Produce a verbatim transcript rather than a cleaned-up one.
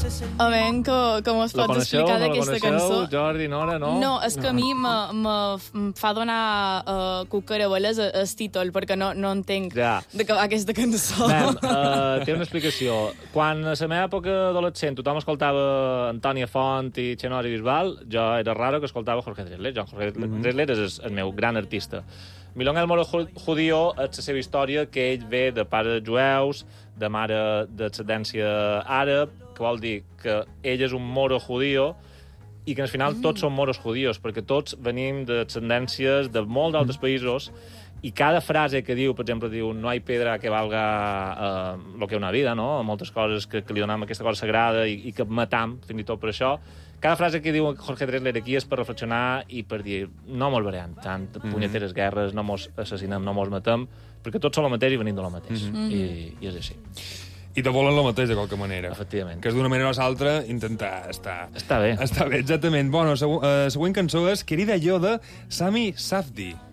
A veure, que, com es La pots coneixeu, explicar no la d'aquesta coneixeu? cançó? Jordi, Nora, no? No, és que a mi me, me em fa donar uh, cucarabeles el títol, perquè no, no entenc Ja. de què va aquesta cançó. Mem, uh, té una explicació. Quan a la meva època adolescent tothom escoltava Antònia Font i Chenoa i Bisbal, jo era raro que escoltava Jorge Drexler. Jo, Jorge Mhm. Drexler és el, el meu gran artista. Milonga el Moro Judío és la seva història, que ell ve de pares jueus, de mare d'ascendència àrab, que vol dir que ell és un moro judío i que al final mm. tots som moros judíos, perquè tots venim d'ascendències de molts altres països i cada frase que diu, per exemple, diu no hay pedra que valga eh, lo que una vida, no? Moltes coses que, que li donem aquesta cosa sagrada i, i que matam, fins i tot per això. Cada frase que diu Jorge Drexler aquí és per reflexionar i per dir no mos barem tant, mm -hmm. punyeteres guerres, no mos assassinem, no mos matem, perquè tots som el mateix i venim de lo mateix. Mm -hmm. I, I és així. I te volen el mateix, de qualque manera. Efectivament. Que és d'una manera o l'altra intentar estar... Està bé. Està bé, exactament. Bueno, la següent cançó és Querida Jo de Sami Safdie.